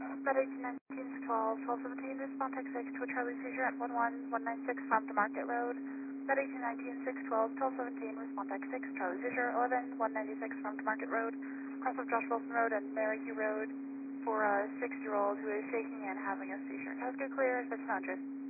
Med 1819 12, 1217, respond text 6 to a Charlie seizure at 11196 Farm to Market Road. Med 1819 12, 1217, respond text 6, Charlie seizure 11196 Farm to Market Road, cross of Josh Wilson Road and Merrihew Road for a 6-year-old who is shaking and having a seizure. Has good clear, 600.